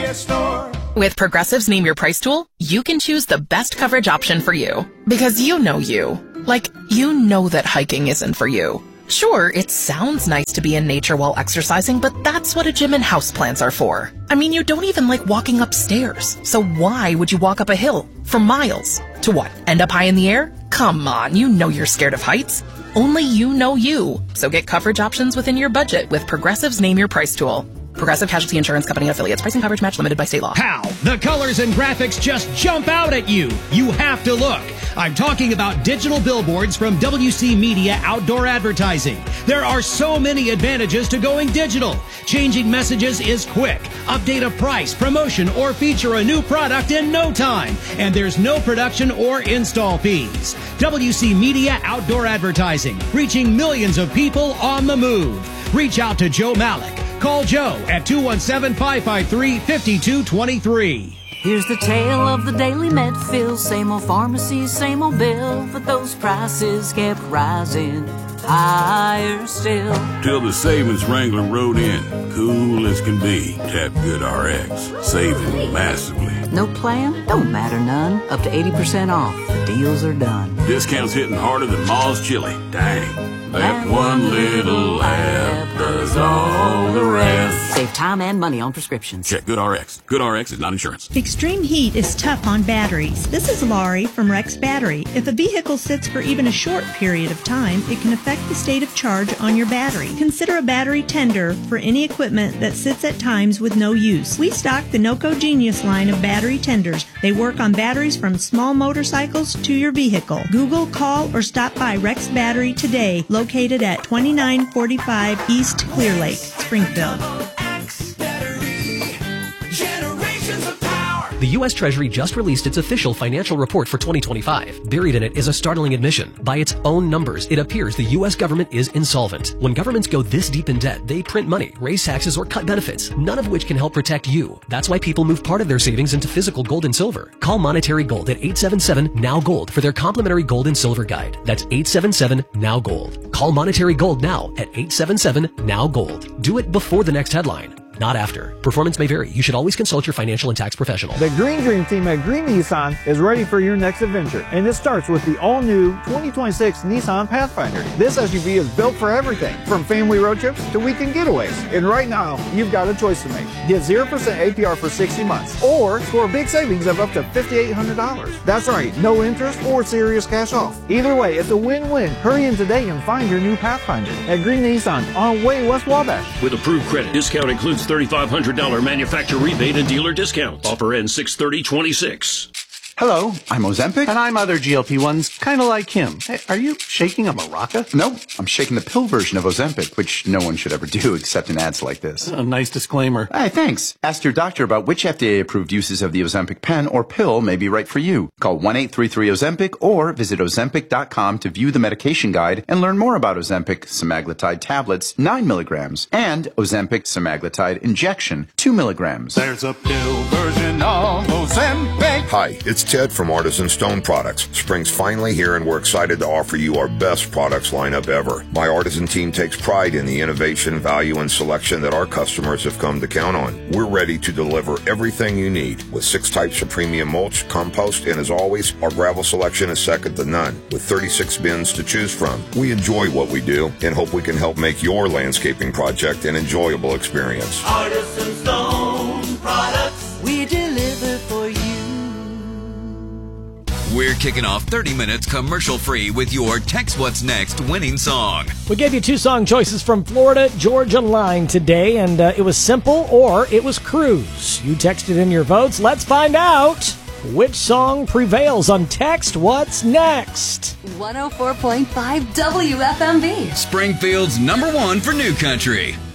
CVS store. With Progressive's Name Your Price tool, you can choose the best coverage option for you. Because you know you. Like, you know that hiking isn't for you. Sure, it sounds nice to be in nature while exercising, but that's what a gym and houseplants are for. I mean, you don't even like walking upstairs. So why would you walk up a hill for miles? To what, end up high in the air? Come on, you know you're scared of heights. Only you know you. So get coverage options within your budget with Progressive's Name Your Price tool. Progressive Casualty Insurance Company affiliates. Pricing coverage match limited by state law. How? The colors and graphics just jump out at you. You have to look. I'm talking about digital billboards from WC Media Outdoor Advertising. There are so many advantages to going digital. Changing messages is quick. Update a price, promotion, or feature a new product in no time. And there's no production or install fees. WC Media Outdoor Advertising, reaching millions of people on the move. Reach out to Joe Malik. Call Joe at 217-553-5223. Here's the tale of the daily Medfield. Same old pharmacy, same old bill, but those prices kept rising higher still. Till the savings wrangler rode in, cool as can be. Tap Good RX, saving massively. No plan? Don't matter none. Up to 80% off. The deals are done. Discounts hitting harder than Ma's chili. Dang. That one little app does all the rest. Save time and money on prescriptions. Check Good RX. Good RX is not insurance. Extreme heat is tough on batteries. This is Laurie from Rex Battery. If a vehicle sits for even a short period of time, it can affect the state of charge on your battery. Consider a battery tender for any equipment that sits at times with no use. We stock the NOCO Genius line of battery tenders. They work on batteries from small motorcycles to your vehicle. Google, call, or stop by Rex Battery today, located at 2945 East Clear Lake, Springfield. The U.S. Treasury just released its official financial report for 2025. Buried in it is a startling admission. By its own numbers, it appears the U.S. government is insolvent. When governments go this deep in debt, they print money, raise taxes, or cut benefits, none of which can help protect you. That's why people move part of their savings into physical gold and silver. Call Monetary Gold at 877-NOW-GOLD for their complimentary gold and silver guide. That's 877-NOW-GOLD. Call Monetary Gold now at 877-NOW-GOLD. Do it before the next headline, not after. Performance may vary. You should always consult your financial and tax professional. The Green Dream team at Green Nissan is ready for your next adventure, and it starts with the all-new 2026 Nissan Pathfinder. This SUV is built for everything, from family road trips to weekend getaways. And right now, you've got a choice to make. Get 0% APR for 60 months, or score big savings of up to $5,800. That's right, no interest or serious cash off. Either way, it's a win-win. Hurry in today and find your new Pathfinder at Green Nissan on Way West Wabash. With approved credit, discount includes $3,500 manufacturer rebate and dealer discounts. Offer ends 6/30/26. Hello, I'm Ozempic. And I'm other GLP-1s, kind of like him. Hey, are you shaking a maraca? No, I'm shaking the pill version of Ozempic, which no one should ever do except in ads like this. A nice disclaimer. Hey, thanks. Ask your doctor about which FDA-approved uses of the Ozempic pen or pill may be right for you. Call 1-833-OZEMPIC or visit Ozempic.com to view the medication guide and learn more about Ozempic semaglutide tablets, 9 milligrams, and Ozempic semaglutide injection, 2 milligrams. There's a pill version of Ozempic. Hi, it's Ted from Artisan Stone Products. Spring's finally here and we're excited to offer you our best products lineup ever. My Artisan team takes pride in the innovation, value, and selection that our customers have come to count on. We're ready to deliver everything you need with 6 types of premium mulch, compost, and as always, our gravel selection is second to none with 36 bins to choose from. We enjoy what we do and hope we can help make your landscaping project an enjoyable experience. Artisan Stone Products. We deliver for you. We're kicking off 30 minutes commercial-free with your Text What's Next winning song. We gave you 2 song choices from Florida Georgia Line today, and it was Simple or it was Cruise. You texted in your votes. Let's find out which song prevails on Text What's Next. 104.5 WFMB. Springfield's #1 for new country.